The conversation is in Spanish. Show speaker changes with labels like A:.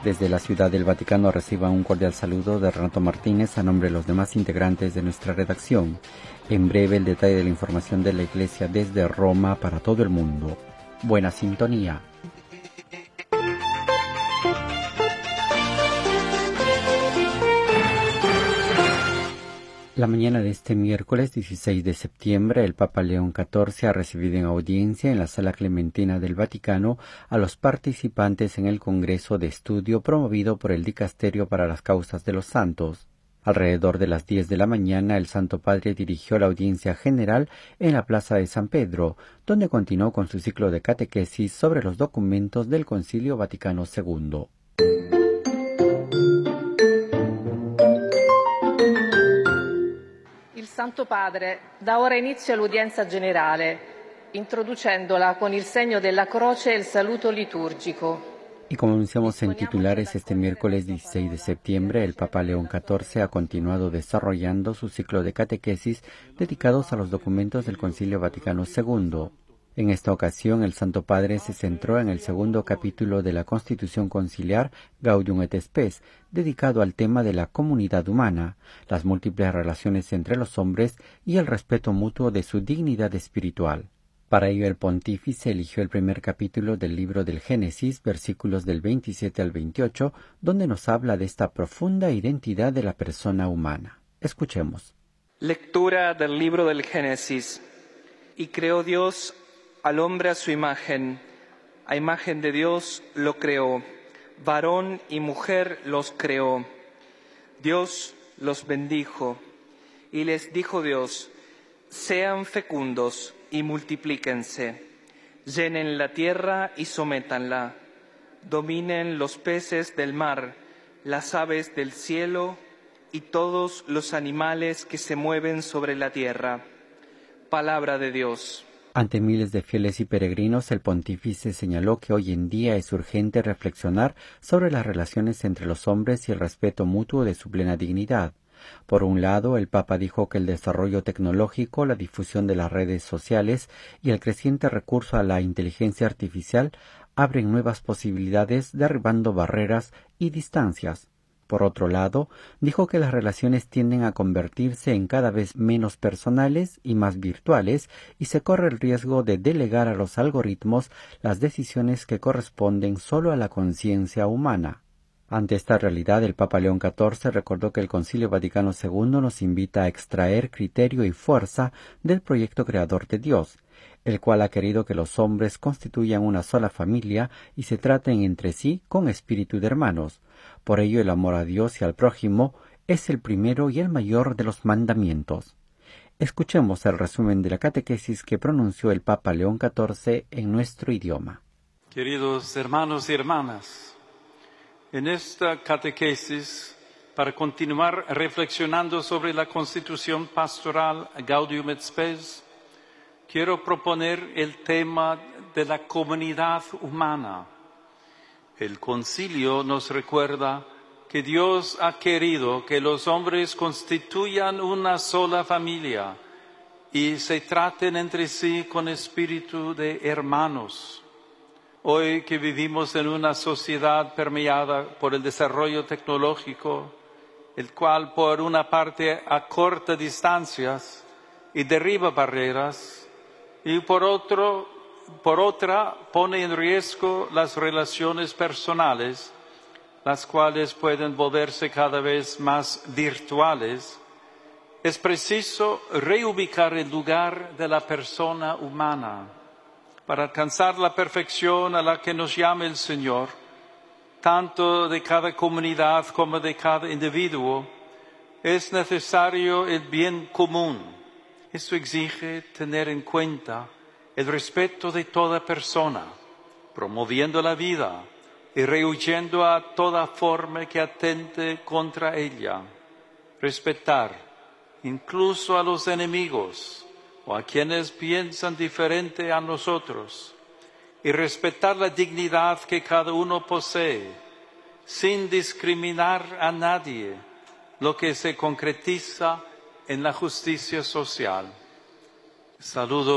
A: Desde la Ciudad del Vaticano reciban un cordial saludo de Renato Martínez a nombre de los demás integrantes de nuestra redacción. En breve el detalle de la información de la Iglesia desde Roma para todo el mundo. Buena sintonía. La mañana de este miércoles 16 de septiembre, el Papa León XIV ha recibido en audiencia en la Sala Clementina del Vaticano a los participantes en el Congreso de Estudio promovido por el Dicasterio para las Causas de los Santos. Alrededor de las 10 de la mañana, el Santo Padre dirigió la audiencia general en la Plaza de San Pedro, donde continuó con su ciclo de catequesis sobre los documentos del Concilio Vaticano II.
B: Il Santo Padre dà ora inizio all'udienza generale, introducendola con il segno della croce e il saluto liturgico.
A: Y como anunciamos en titulares, este miércoles 16 de septiembre, el Papa León XIV ha continuado desarrollando su ciclo de catequesis dedicados a los documentos del Concilio Vaticano II. En esta ocasión, el Santo Padre se centró en el segundo capítulo de la Constitución Conciliar Gaudium et Spes, dedicado al tema de la comunidad humana, las múltiples relaciones entre los hombres y el respeto mutuo de su dignidad espiritual. Para ello, el pontífice eligió el primer capítulo del libro del Génesis, versículos del 27 al 28, donde nos habla de esta profunda identidad de la persona humana. Escuchemos.
C: Lectura del libro del Génesis. Y creó Dios al hombre a su imagen de Dios lo creó, varón y mujer los creó. Dios los bendijo, y les dijo Dios: sean fecundos y multiplíquense, llenen la tierra y sométanla, dominen los peces del mar, las aves del cielo y todos los animales que se mueven sobre la tierra. Palabra de Dios.
A: Ante miles de fieles y peregrinos, el pontífice señaló que hoy en día es urgente reflexionar sobre las relaciones entre los hombres y el respeto mutuo de su plena dignidad. Por un lado, el Papa dijo que el desarrollo tecnológico, la difusión de las redes sociales y el creciente recurso a la inteligencia artificial abren nuevas posibilidades, derribando barreras y distancias. Por otro lado, dijo que las relaciones tienden a convertirse en cada vez menos personales y más virtuales, y se corre el riesgo de delegar a los algoritmos las decisiones que corresponden solo a la conciencia humana. Ante esta realidad, el Papa León XIV recordó que el Concilio Vaticano II nos invita a extraer criterio y fuerza del proyecto creador de Dios, el cual ha querido que los hombres constituyan una sola familia y se traten entre sí con espíritu de hermanos. Por ello, el amor a Dios y al prójimo es el primero y el mayor de los mandamientos. Escuchemos el resumen de la catequesis que pronunció el Papa León XIV en nuestro idioma.
D: Queridos hermanos y hermanas, en esta catequesis, para continuar reflexionando sobre la Constitución Pastoral Gaudium et Spes, quiero proponer el tema de la comunidad humana. El concilio nos recuerda que Dios ha querido que los hombres constituyan una sola familia y se traten entre sí con espíritu de hermanos. Hoy que vivimos en una sociedad permeada por el desarrollo tecnológico, el cual por una parte acorta distancias y derriba barreras, y por otra pone en riesgo las relaciones personales, las cuales pueden volverse cada vez más virtuales, es preciso reubicar el lugar de la persona humana. Para alcanzar la perfección a la que nos llama el Señor, tanto de cada comunidad como de cada individuo, es necesario el bien común. Esto exige tener en cuenta el respeto de toda persona, promoviendo la vida y rehuyendo a toda forma que atente contra ella. Respetar incluso a los enemigos o a quienes piensan diferente a nosotros, y respetar la dignidad que cada uno posee, sin discriminar a nadie, lo que se concretiza en la justicia social. Saludo